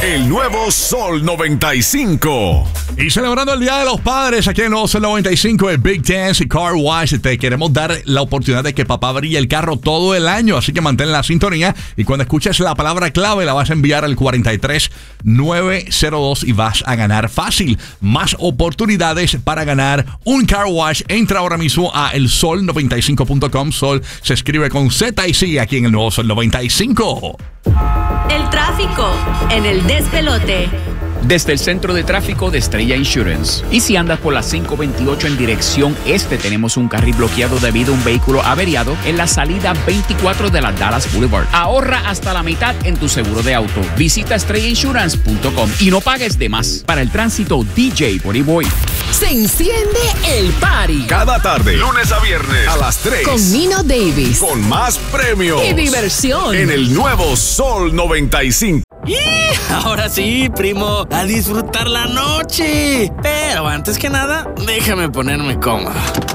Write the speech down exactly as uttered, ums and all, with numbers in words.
El nuevo Sol noventa y cinco. Y celebrando el Día de los Padres, aquí en Nuevo Sol noventa y cinco, el Big Dance y Car Wash, te queremos dar la oportunidad de que papá brille el carro todo el año. Así que mantén la sintonía y cuando escuches la palabra clave la vas a enviar al cuatro tres nueve cero dos y vas a ganar fácil. Más oportunidades para ganar un Car Wash. Entra ahora mismo a el sol noventa y cinco punto com. Sol se escribe con Z y sigue aquí en el Nuevo Sol noventa y cinco. El tráfico en el despelote. Desde el centro de tráfico de Estrella Insurance. Y si andas por la cinco veintiocho en dirección este, tenemos un carril bloqueado debido a un vehículo averiado en la salida veinticuatro de la Dallas Boulevard. Ahorra hasta la mitad en tu seguro de auto. Visita estrella insurance punto com y no pagues de más. Para el tránsito, D J Body Boy. Se enciende el party. Cada tarde, lunes a viernes, a las tres. Con Nino Davis. Con más premios. Y diversión. En el nuevo Sol noventa y cinco. ¡Y! Ahora sí, primo, a disfrutar la noche. Pero antes que nada, déjame ponerme cómodo.